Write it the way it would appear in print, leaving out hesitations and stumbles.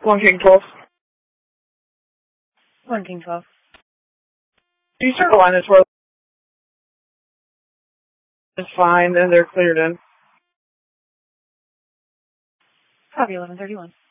1 King 12. 1 King 12. Eastern Alliance where it's fine and they're cleared in. Copy 1131.